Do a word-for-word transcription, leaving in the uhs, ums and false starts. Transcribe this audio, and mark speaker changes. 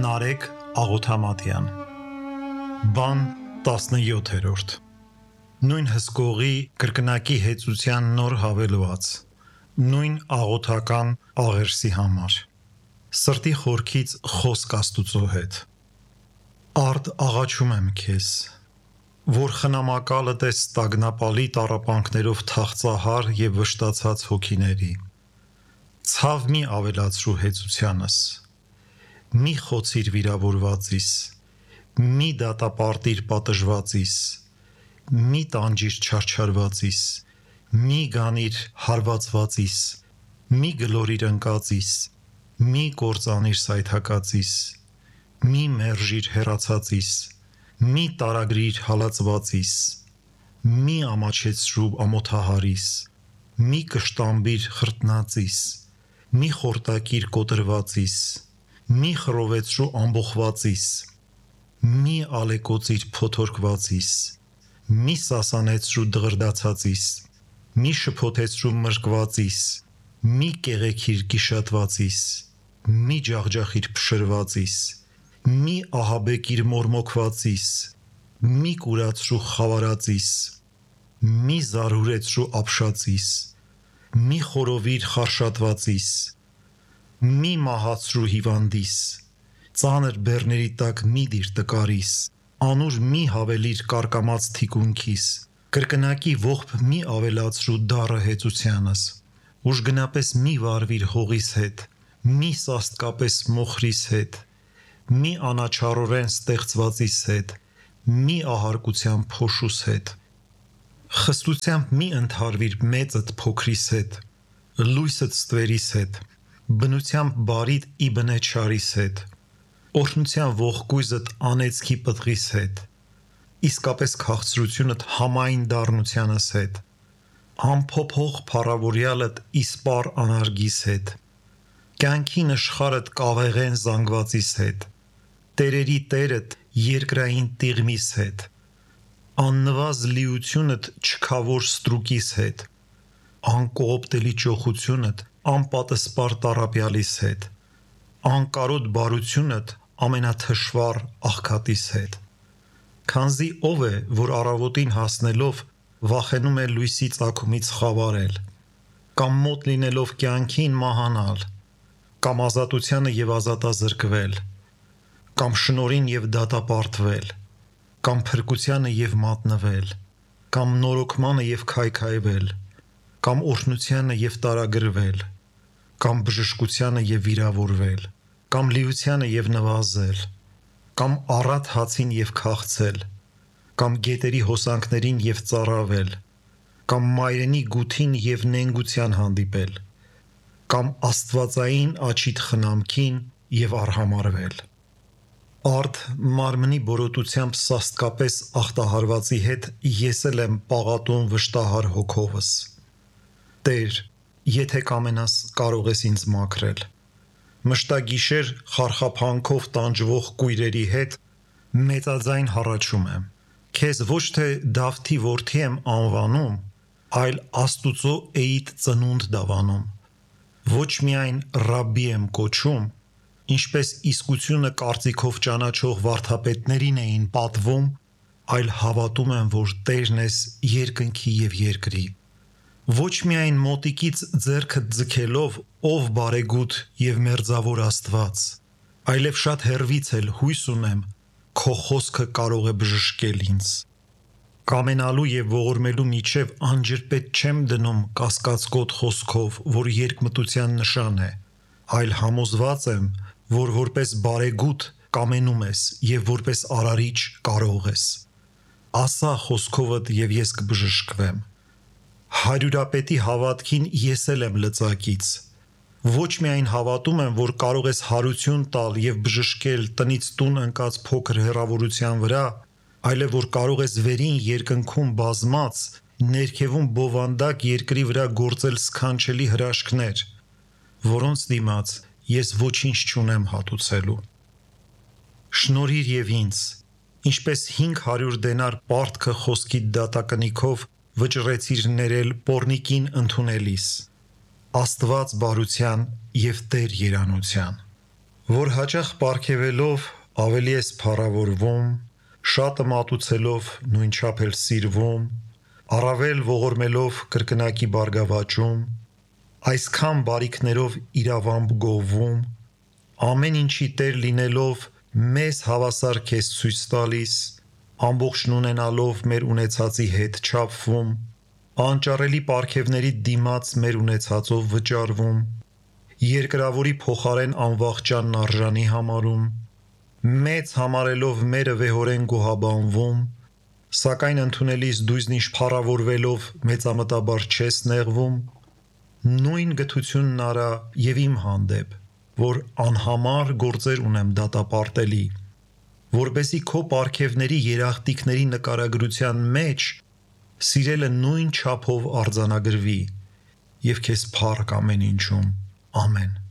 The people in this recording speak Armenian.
Speaker 1: Նարեկ Աղոթամատյան Բան տասնյոթերորդ Նույն հսկողի կրկնակի հեծության նոր հավելված Նույն աղոթական աղերսի համար Սրտի խորքից խոսք Աստուծո հետ Արդ աղաչում եմ քեզ Որ խնամակալդ ես ստագնապալի տառապանքներով թախծահար և վշտացած հոգիների Ցավ մի ավելացրու հեծությանս Մի խոցիր վիրավորվածիս Մի դատապարտիր պատժվածիս Մի տանջիր չարչարվածիս Մի գանիր հարվածվածիս Մի գլորիր ընկածիս Մի կործանիր սայթակածիս Մի մերժիր հեռացածիս Մի տարագրիր հալածվածիս Մի ամաչեցրու ամոթահարիս Մի կշտամբիր խրտնածիս Մի խորտակիր կոտրվածիս Մի խռովեցրու ամբոխվածիս Մի ալեկոծիր փոթորկվածիս Մի սասանեցրու դղրդացածիս Մի շփոթեցրու մրկվածիս Մի կեղեքիր գիշատվածիս Մի ջախջախիր փշրվածիս Մի ահաբեկիր մորմոքվածիս Մի կուրացրու խավարածիս Մի զարհուրեցրու ապշածիս Մի խորովիր խարշատվածիս Մի մահացրու հիվանդիս Ծանր բեռների տակ մի դիր տկարիս Անուր մի հավելիր կարկամած թիկունքիս Կրկնակի ողբ մի ավելացրու դառը հեծությանս Ուժգնապես մի վարվիր հողիս հետ Մի սաստկապես մոխրիս հետ Մի անաչառորեն ստեղծվածիս հետ Մի ահարկության փոշուս հետ Խստությամբ մի ընդհարվիր մեծդ փոքրիս հետ Լույսդ ստվերիս հետ Բնությամբ բարիդ ի բնե չարիս հետ Օրհնության ողկույզդ անեծքի պտղիս հետ Իսկապես քաղցրությունդ համային դառնությանս հետ Անփոփոխ փառավորյալդ իսպառ անարգիս հետ Կյանքի նշխարդ կավեղեն զանգվածիս հետ Տերերի տերդ երկրային տիղմիս հետ Աննվազ լիությունդ չքավոր ստրուկիս հետ Անկողոպտելի ճոխությունդ անպատսպար տառապյալիս հետ Անկարոտ բարությունդ ամենաթշվառ աղքատիս հետ Քանզի ով է, որ առավոտին հասնելով վախենում է լույսի ծագումից խավարել Կամ մոտ լինելով կյանքին մահանալ Կամ ազատությանը և ազատազրկվել Կամ շնորհին և դատապարտվել Կամ փրկությանը և մատնվել Կամ նորոգմանը և քայքայվել Կամ օրհնությանը և տարագրվել Կամ բժշկությանը և վիրավորվել Կամ լիությանը և նվազել Կամ առատ հացին և քաղցել Կամ գետերի հոսանքներին և ծառավել Կամ մայրենի գութին և նենգության հանդիպել Կամ աստվածային աջիդ խնամքին և արհամարհվել Արդ մարմնի բորոտությամբ սաստկապես ախտահարվածի հետ ես էլ եմ պաղատում վշտահար հոգովս Տեր, եթե կամենաս կարող ես ինձ մաքրել Մշտագիշեր խարխափանքով տանջվող կույրերի հետ մեծաձայն հառաչում եմ Քեզ ոչ թե Դավթի որդի եմ անվանում, այլ Աստուծո էիդ ծնունդ դավանում Ոչ միայն Ռաբբի եմ կոչում, ինչպես իսկությունը կարծիքով ճանաչող վարդապետներին էին պատվում, այլ հավատում եմ, որ Տերն ես երկնքի և երկրի Ոչ միայն մոտիկից ձեռքդ ձգելով, ով բարեգութ և մերձավոր Աստված, այլև շատ հեռվից էլ հույս ունեմ, քո խոսքը կարող է բժշկել ինձ Կամենալու և ողորմելու միջև անջրպետ չեմ դնում կասկածկոտ խոսքով, որ երկմտության նշան է, այլ համոզված եմ, որ որպես բարեգութ կամենում ես և որպես արարիչ կարող ես Ասա խոսքովդ և ես կբժշկվեմ Հարյուրապետի հավատքին ես էլ եմ լծակից Ոչ միայն հավատում եմ, որ կարող ես հարություն տալ և բժշկել տնից տուն ընկած փոքր հեռավորության վրա, այլև որ կարող ես վերին երկնքում բազմած, ներքևում բովանդակ երկրի վրա գործել սքանչելի հրաշքներ, որոնց դիմաց ես ոչինչ չունեմ հատուցելու Շնորհիր և ինձ, ինչպես հինգ հարյուր դենար պարտքը խոսքիդ դատակնիքով վճռեցիր ներել պոռնիկին ընդունելիս Աստված բարության և Տեր երանության որ հաճախ պարգևելով ավելի ես փառավորվում, շատը մատուցելով նույնչափ էլ սիրվում, առավել ողորմելով կրկնակի բարգավաճում, այսքան բարիքներով իրավամբ գովում, ամեն ինչի տեր լինելով մեզ հավասար քեզ ցույց տալիս, ամբողջն ունենալով մեր ունեցածի հետ չափվում, անճարելի պարգևների դիմաց մեր ունեցածով վճարվում, երկրավորի փոխարեն անվախճանն արժանի համարում, մեծ համարելով մերը վեհորեն գոհաբանվում, սակայն ընդունելիս դույզնիշ փառավորվելով մեծամտաբար չես նեղվում, նույն գթությունն արա եւ իմ հանդեպ, որ անհամար գործեր ունեմ դատապարտելի, որբեսի քո պարգևների երախտիկների նկարագրության մեջ սիրելը նույն չափով արձանագրվի եւ քեզ փառք ամեն ինչում, ամեն։